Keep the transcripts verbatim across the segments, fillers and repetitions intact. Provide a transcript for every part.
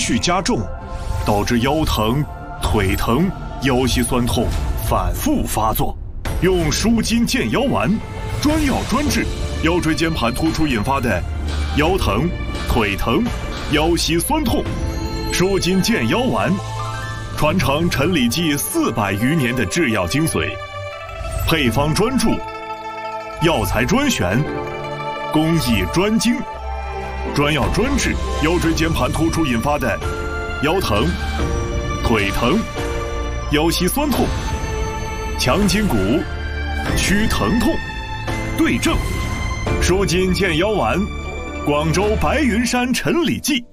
续加重，导致腰疼、腿疼、腰膝酸痛反复发作。用舒筋健腰丸，专药专治腰椎间盘突出引发的腰疼、腿疼、腰膝酸痛。舒筋健腰丸，传承陈李济四百余年的制药精髓，配方专注，药材专选，工艺专精，专药专治腰椎间盘突出引发的腰疼、腿疼、腰膝酸痛，强筋骨，祛疼痛，对症。舒筋健腰丸，广州白云山陈李济。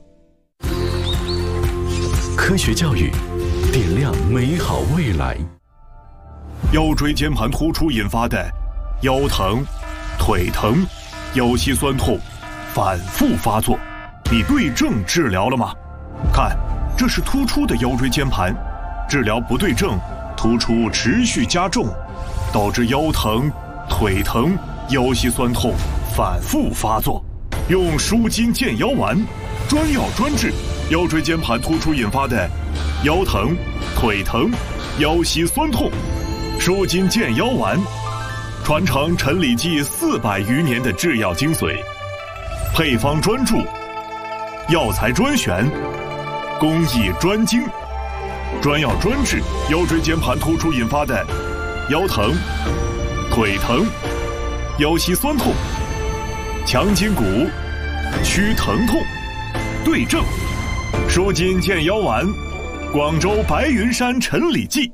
科学教育，点亮美好未来。 腰椎间盘突出引发的腰疼、腿疼、腰膝酸痛反复发作，你对症治疗了吗？看，这是突出的腰椎间盘，治疗不对症，突出持续加重，导致腰疼、腿疼、腰膝酸痛反复发作。用舒筋健腰丸，专药专治腰椎间盘突出引发的腰疼、腿疼、腰膝酸痛。舒筋健腰丸，传承陈李济四百余年的制药精髓，配方专注，药材专选，工艺专精，专药专治腰椎间盘突出引发的腰疼、腿疼、腰膝酸痛，强筋骨，祛疼痛，对症。舒筋健腰丸，广州白云山陈李济。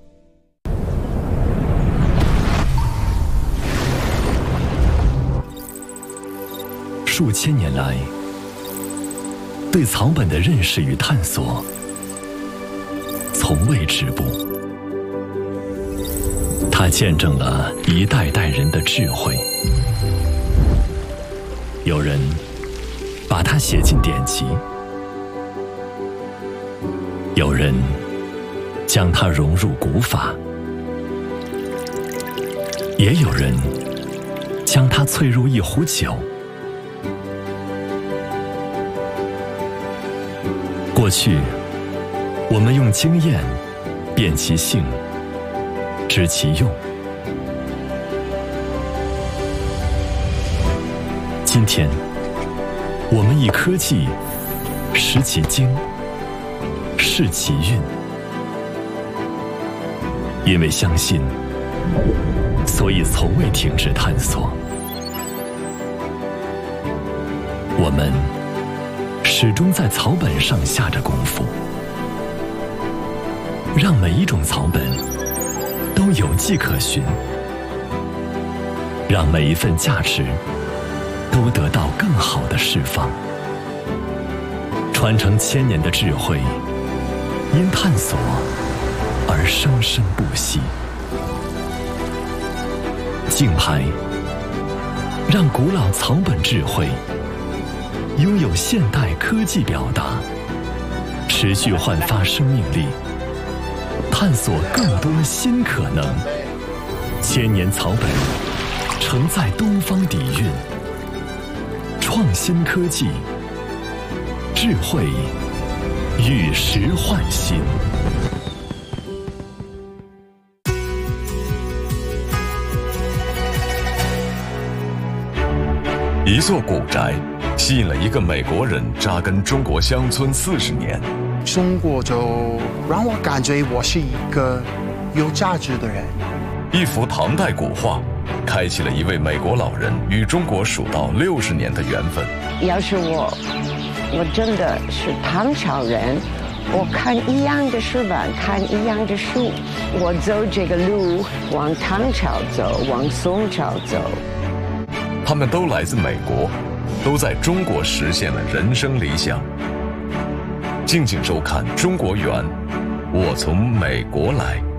数千年来，对草本的认识与探索从未止步。它见证了一代代人的智慧。有人把它写进典籍，有人将它融入古法，也有人将它萃入一壶酒。过去，我们用经验辨其性，知其用。今天，我们以科技识其精，试其韵。因为相信，所以从未停止探索。我们始终在草本上下着功夫，让每一种草本都有迹可循，让每一份价值都得到更好的释放。传承千年的智慧，因探索而生生不息。竞拍，让古老草本智慧拥有现代科技表达，持续焕发生命力，探索更多新可能。千年草本承载东方底蕴，创新科技，智慧与时换新。 一座古宅吸引了一个美国人扎根中国乡村四十年。 中国就让我感觉我是一个有价值的人。 一幅唐代古画，开启了一位美国老人与中国蜀道六十年的缘分。 要是我，我真的是唐朝人，我看一样的书本，看一样的书，我走这个路，往唐朝走，往宋朝走。 他们都来自美国，都在中国实现了人生理想。敬请收看《中国缘》，我从美国来。